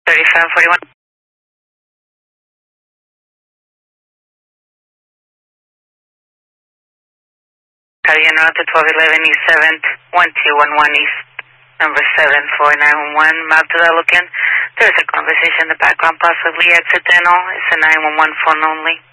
3741. Carrying out to 1211 East 7th, 1211 East, number 74911, map to that looking. There's a conversation in the background, possibly accidental. It's a 911 phone only.